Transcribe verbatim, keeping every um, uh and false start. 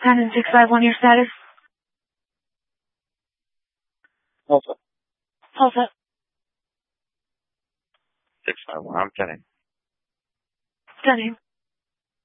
Brandon six five one, your status? Tulsa. Tulsa. six five one, I'm sending. Stunning.